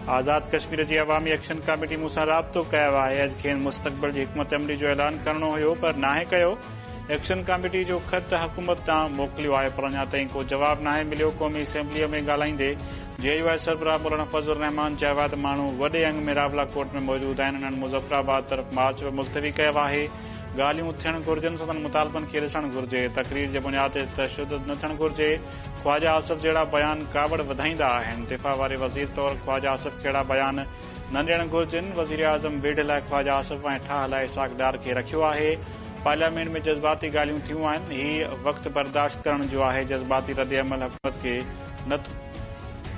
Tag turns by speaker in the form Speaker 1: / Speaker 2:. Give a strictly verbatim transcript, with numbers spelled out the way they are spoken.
Speaker 1: आज़ाद कश्मीर जी अवामी action committee मूंसां राब्तो कयो आहे। अॼु खेनि मुस्तक़बिल जी हिकमत अमली जो ऐलान करणो हुयो पर नाहे कयो। एक्शन कमेटी जो ख़त हुकूमत तां मोकिलियो आहे पर अञा ताईं को जवाब नाहे मिलियो। क़ौमी असेंबलीअ में ॻाल्हाईंदे जेयूआई सरबराह मौलाना फज़लुर रहमान चयो आहे त माण्हू वॾे अंग में रावला कोट में मौजूद आहिनि। उन्हनि मुज़फ़राबाद तरफ़ मार्च मुलतवी कयो आहे। ॻाल्हियूं थियण घुर्जनि सदन मुतालबनि खे ॾिसणु घुर्जे। तक़रीर जे बुनियाद ते तशद्दुद न थियणु घुर्जे। ख़्वाजा आसिफ जहिड़ा बयान कावड़ वधाईंदा आहिनि। दिफ़ा वारे वज़ीर तौरु ख़्वाजा आसिफ जहिड़ा बयान न ॾियणु घुर्जनि। वज़ीर आज़म बेड लाइ ख़्वाजा आसिफ ऐं ठाह लाइ इसाक़ डार खे रखियो आहे। पार्लियामेंट में जज़्बाती ॻाल्हियूं थियूं आहिनि। ही वक़्तु बर्दाश्त करण जो आहे। जज़्बाती रद्द अमल हुकूमत खे नथो